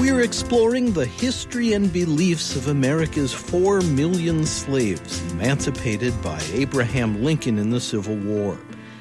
We're exploring the history and beliefs of America's 4 million slaves emancipated by Abraham Lincoln in the Civil War.